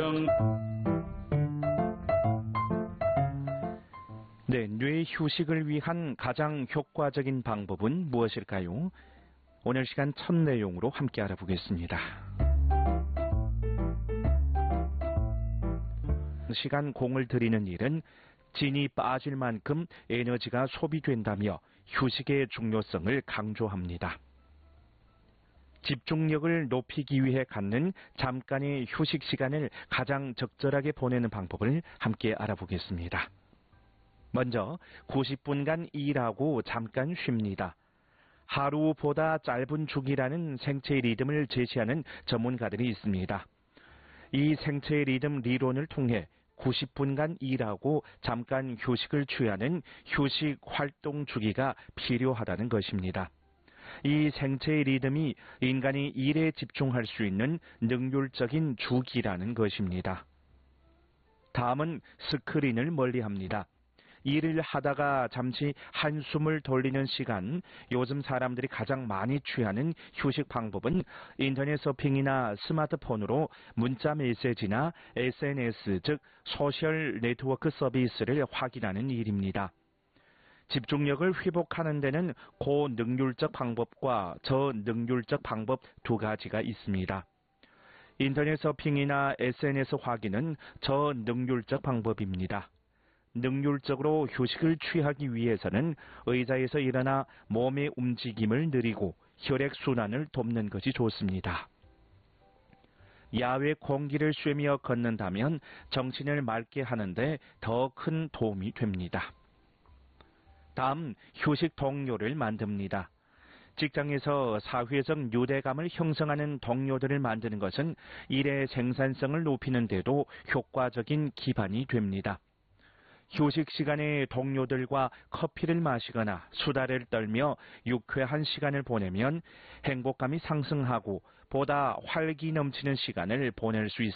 명. 네, 뇌 휴식을 위한 가장 효과적인 방법은 무엇일까요? 오늘 시간 첫 내용으로 함께 알아보겠습니다. 시간 공을 들이는 일은 진이 빠질 만큼 에너지가 소비된다며 휴식의 중요성을 강조합니다. 집중력을 높이기 위해 갖는 잠깐의 휴식 시간을 가장 적절하게 보내는 방법을 함께 알아보겠습니다. 먼저 90분간 일하고 잠깐 쉽니다. 하루보다 짧은 주기라는 생체의 리듬을 제시하는 전문가들이 있습니다. 이 생체의 리듬 리론을 통해 90분간 일하고 잠깐 휴식을 취하는 휴식 활동 주기가 필요하다는 것입니다. 이 생체의 리듬이 인간이 일에 집중할 수 있는 능률적인 주기라는 것입니다. 다음은 스크린을 멀리합니다. 일을 하다가 잠시 한숨을 돌리는 시간, 요즘 사람들이 가장 많이 취하는 휴식 방법은 인터넷 서핑이나 스마트폰으로 문자 메시지나 SNS, 즉 소셜 네트워크 서비스를 확인하는 일입니다. 집중력을 회복하는 데는 고능률적 방법과 저능률적 방법 두 가지가 있습니다. 인터넷 서핑이나 SNS 확인은 저능률적 방법입니다. 능률적으로 휴식을 취하기 위해서는 의자에서 일어나 몸의 움직임을 느리고 혈액순환을 돕는 것이 좋습니다. 야외 공기를 쐬며 걷는다면 정신을 맑게 하는데 더 큰 도움이 됩니다. 다음, 휴식 동료를 만듭니다. 직장에서 사회적 유대감을 형성하는 동료들을 만드는 것은 일의 생산성을 높이는 데도 효과적인 기반이 됩니다. 휴식 시간에 동료들과 커피를 마시거나 수다를 떨며 유쾌한 시간을 보내면 행복감이 상승하고 보다 활기 넘치는 시간을 보낼 수 있습니다.